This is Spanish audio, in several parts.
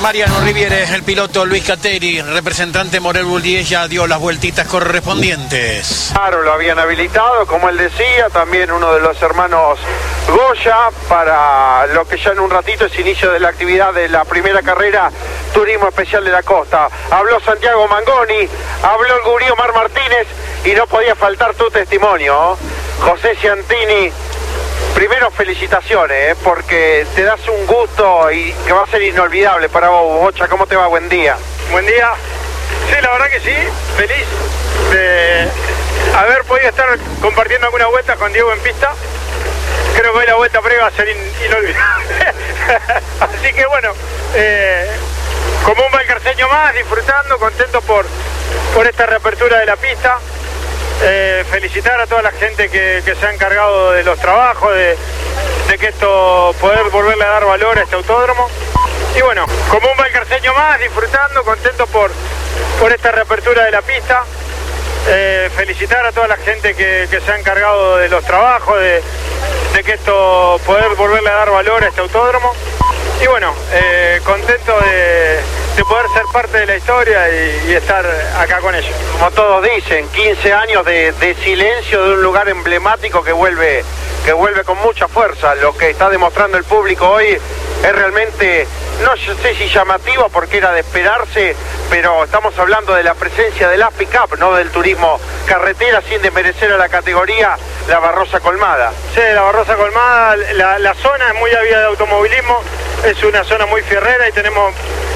Mariano Rivieres, el piloto Luis Cateri, representante Morel Bullies, ya dio las vueltitas correspondientes. Claro, lo habían habilitado, como él decía, también uno de los hermanos Goya, para lo que ya en un ratito es inicio de la actividad de la primera carrera Turismo Especial de la Costa. Habló Santiago Mangoni, habló el gurí Omar Martínez y no podía faltar tu testimonio, José Ciantini. Primero, felicitaciones, porque te das un gusto y que va a ser inolvidable para vos, Bocha. ¿Cómo te va? Buen día. Buen día. Sí, la verdad que sí, feliz de haber podido estar compartiendo alguna vuelta con Diego en pista. Creo que hoy la vuelta previa va a ser inolvidable. Así que bueno, como un valcarceño más, disfrutando, contento por esta reapertura de la pista. Felicitar a toda la gente que se ha encargado de los trabajos, de que esto, poder volverle a dar valor a este autódromo. Y bueno, como un valcarceño más, disfrutando, contento por esta reapertura de la pista. Felicitar a toda la gente que se ha encargado de los trabajos, de que esto, poder volverle a dar valor a este autódromo. Y bueno, contento de poder ser parte de la historia y estar acá con ellos. Como todos dicen, 15 años de silencio de un lugar emblemático que vuelve con mucha fuerza. Lo que está demostrando el público hoy es realmente, no sé si llamativo porque era de esperarse, pero estamos hablando de la presencia de la pick-up, no del turismo carretera, sin desmerecer a la categoría La Barrosa Colmada. Sí, La Barrosa Colmada, la zona es muy ávida de automovilismo, es una zona muy fierrera y tenemos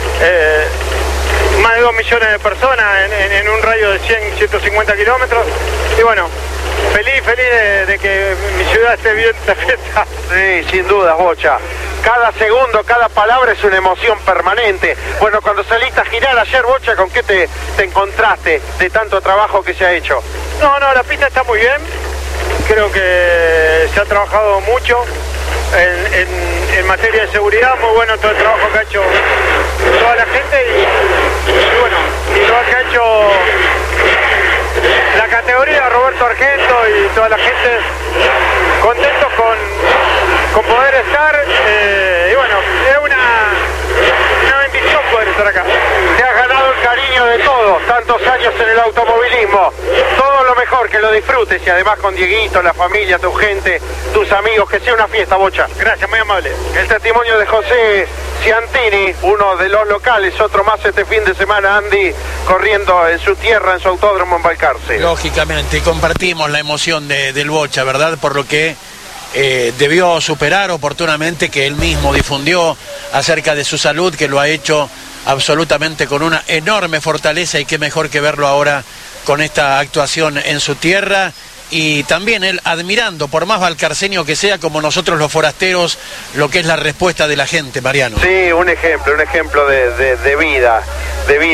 más de 2 millones de personas en un radio de 100, 150 kilómetros. Y bueno, feliz de que mi ciudad esté bien esta fiesta. Sí, sin duda, Bocha. Cada segundo, cada palabra es una emoción permanente. Bueno, cuando saliste a girar ayer, Bocha, ¿con qué te encontraste de tanto trabajo que se ha hecho? No, la pista está muy bien. Creo que se ha trabajado mucho en materia de seguridad. Muy bueno todo el trabajo que ha hecho toda la gente y bueno, y lo que ha hecho la categoría, Roberto Argento y toda la gente, contentos con poder estar, y bueno, es una bendición poder estar acá. Te has ganado el cariño de todos, tantos años en el automovilismo, todo lo mejor, que lo disfrutes y además con Dieguito, la familia, tu gente, tus amigos, que sea una fiesta, Bocha. Gracias, muy amable. El testimonio de José Ciantini, uno de los locales, otro más este fin de semana, Andy, corriendo en su tierra, en su autódromo en Balcarce. Lógicamente, compartimos la emoción del Bocha, ¿verdad? Por lo que debió superar oportunamente, que él mismo difundió acerca de su salud, que lo ha hecho absolutamente con una enorme fortaleza, y qué mejor que verlo ahora con esta actuación en su tierra. Y también él admirando, por más valcarceño que sea, como nosotros los forasteros, lo que es la respuesta de la gente, Mariano. Sí, un ejemplo de vida.